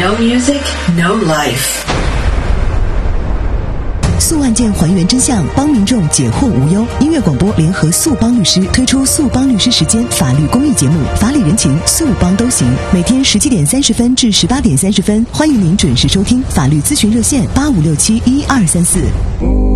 No music, no life. 诉案件还原真相，帮民众解惑无忧。音乐广播联合速帮律师推出速帮律师时间法律公益节目，法理人情速帮都行。每天17点30分至18点30分，欢迎您准时收听。法律咨询热线85671234。